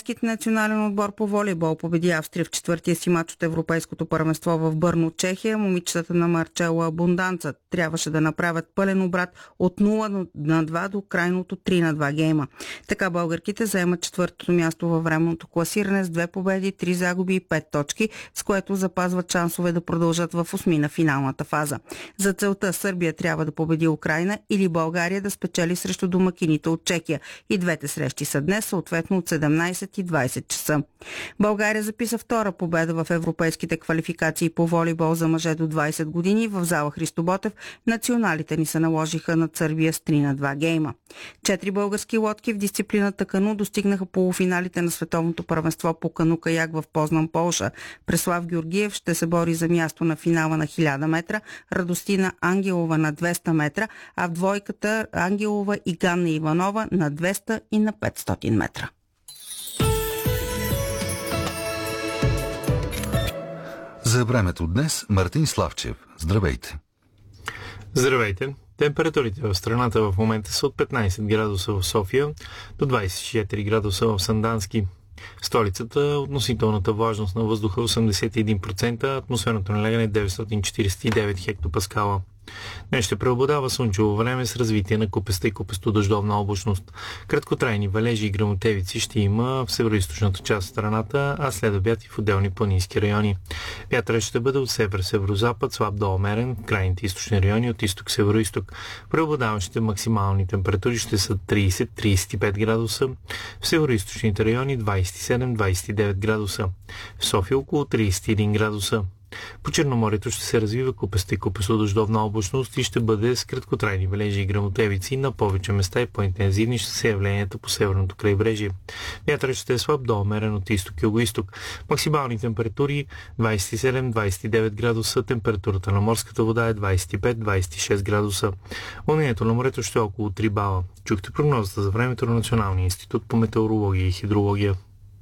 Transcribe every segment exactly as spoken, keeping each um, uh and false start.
Женският национален отбор по волейбол победи Австрия в четвъртия си матч от Европейското първенство в Бърно, Чехия. Момичетата на Марчела Абунданца трябваше да направят пълен обрат от нула на два до крайното три на два гейма. Така българките заемат четвъртото място във временното класиране с две победи, три загуби и пет точки, с което запазват шансове да продължат в осмина финалната фаза. За целта Сърбия трябва да победи Украйна или България да спечели срещу домакините от Чехия. И двете срещи са днес, съответно от седемнайсет и двайсет часа. България записа втора победа в европейските квалификации по волейбол за мъже до двайсет години. В зала Христо Ботев националите ни се наложиха над Сърбия с три на два гейма. Четири български лодки в дисциплината кану достигнаха полуфиналите на световното първенство по кану-каяк в Познан, Полша. Преслав Георгиев ще се бори за място на финала на хиляда метра, Радостина Ангелова на двеста метра, а в двойката Ангелова и Ганна Иванова на двеста и на петстотин метра. За времето днес Мартин Славчев. Здравейте! Здравейте! Температурите в страната в момента са от петнайсет градуса в София до двайсет и четири градуса в Сандански. В столицата относителната влажност на въздуха е осемдесет и един процента, атмосферното налягане е деветстотин четирийсет и девет хектопаскала. Днес ще преобладава слънчево време с развитие на купеста и купесто-дъждовна облачност. Краткотрайни валежи и гръмотевици ще има в североизточната част от страната, а след обяд и в отделни планински райони. Вятърът ще бъде от север-северозапад, слаб до умерен, крайните източни райони от изток-североизток. Преобладаващите максимални температури ще са трийсет до трийсет и пет градуса, в североизточните райони двайсет и седем до двайсет и девет градуса, в София около трийсет и един градуса. По Черноморието ще се развива купеста и купесто-дъждовна облачност и ще бъде с краткотрайни валежи и гръмотевици. На повече места и по-интензивни ще са явленията по северното крайбрежие. Вятърът ще е слаб до умерен от изток и югоизток. Максимални температури двайсет и седем до двайсет и девет градуса, температурата на морската вода е двайсет и пет до двайсет и шест градуса. Вълнението на морето ще е около три бала. Чухте прогнозата за времето на Националния институт по метеорология и хидрология.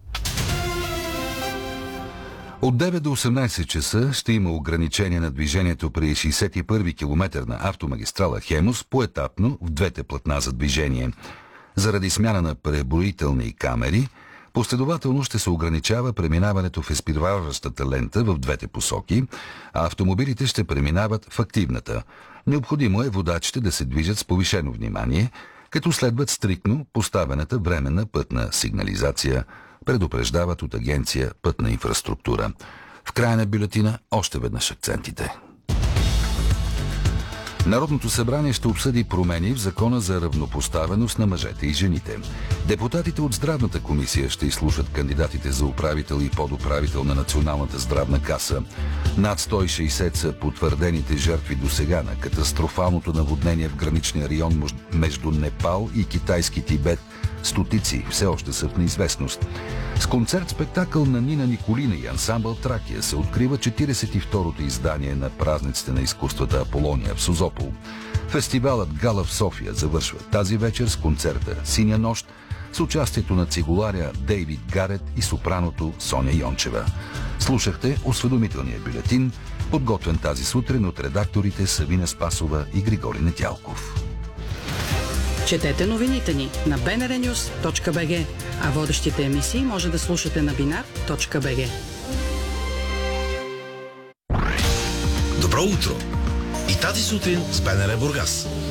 От девет до осемнайсет часа ще има ограничение на движението при шейсет и първи километър на автомагистрала Хемус поетапно в двете платна за движение. Заради смяна на преброителни камери, последователно ще се ограничава преминаването в изпреварващата лента в двете посоки, а автомобилите ще преминават в активната. Необходимо е водачите да се движат с повишено внимание, като следват стриктно поставената временна пътна сигнализация, предупреждават от агенция Пътна инфраструктура. В края на бюлетина още веднъж акцентите. Народното събрание ще обсъди промени в Закона за равнопоставеност на мъжете и жените. Депутатите от Здравната комисия ще изслушат кандидатите за управител и подуправител на Националната здравна каса. Над сто и шейсет са потвърдените жертви досега на катастрофалното наводнение в граничния район между Непал и китайски Тибет. Стотици все още са в неизвестност. С концерт-спектакъл на Нина Николина и ансамбъл Тракия се открива четирийсет и второто издание на празниците на изкуствата Аполония в Созопол. Фестивалът Гала в София завършва тази вечер с концерта Синя нощ с участието на цигуларя Дейвид Гарет и сопраното Соня Йончева. Слушахте осведомителния бюлетин, подготвен тази сутрин от редакторите Савина Спасова и Григорий Нетялков. Четете новините ни на би ен ар нюз точка би джи, а водещите емисии може да слушате на бинар точка би джи. Добро утро! И тази сутрин с БНР Бургас.